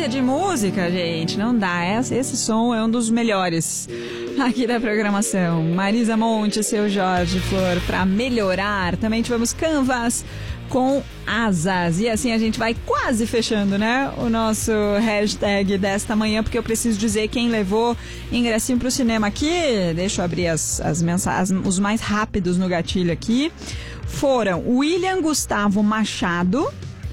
sequência de música, gente, não dá. Esse som é um dos melhores aqui da programação. Marisa Monte, Seu Jorge Flor, Pra Melhorar. Também tivemos Canvas com Asas. E assim a gente vai quase fechando, né? O nosso hashtag desta manhã, porque eu preciso dizer quem levou ingressinho pro cinema aqui. Deixa eu abrir as mensagens, os mais rápidos no gatilho aqui. Foram William Gustavo Machado.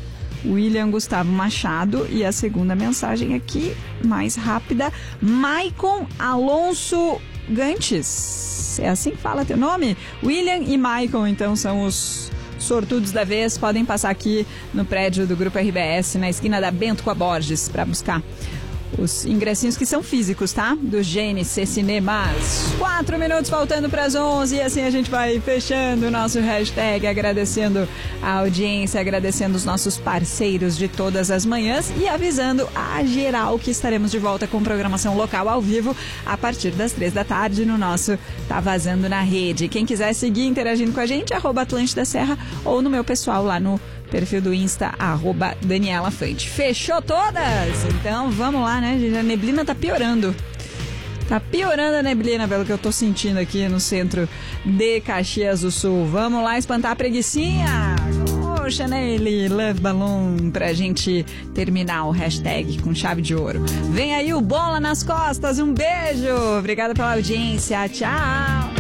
E a segunda mensagem aqui, mais rápida, Maicon Alonso Gantes. É assim que fala teu nome? William e Maicon, então, são os sortudos da vez. Podem passar aqui no prédio do Grupo RBS, na esquina da Bento com a Borges, para buscar os ingressinhos que são físicos, tá? Do GNC Cinemas. 4 minutos faltando para as 11 e assim a gente vai fechando o nosso hashtag, agradecendo a audiência, agradecendo os nossos parceiros de todas as manhãs e avisando a geral que estaremos de volta com programação local ao vivo a partir das 3 da tarde no nosso Tá Vazando na Rede. Quem quiser seguir interagindo com a gente, @Atlântida Serra ou no meu pessoal lá no perfil do Insta, @Daniela Fante. Fechou todas? Então vamos lá, né? A neblina tá piorando. Tá piorando a neblina, pelo que eu tô sentindo aqui no centro de Caxias do Sul. Vamos lá espantar a preguicinha. Chanel, Love Balloon, pra gente terminar o hashtag com chave de ouro. Vem aí o Bola nas Costas, um beijo. Obrigada pela audiência. Tchau.